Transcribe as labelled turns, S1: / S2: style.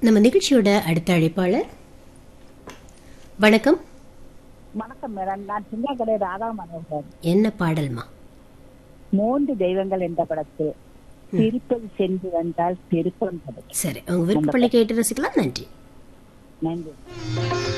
S1: நம்ம நிகழ்ச்சியோட அடுத்த அழைப்பாளர். வணக்கம்.
S2: வணக்கம் மேடம், நான் சின்ன கடை ராதா மனோகர்.
S1: என்ன பாடல்மா?
S2: 3 தெய்வங்கள் என்ற படத்தில் திருப்பதி சென்று வந்தால் திருப்பம் கிடைக்கும்.
S1: சரி, உங்க விருப்பப்பள்ளி கேட்டு ரசிக்கலாம். நன்றி.
S2: நன்றி.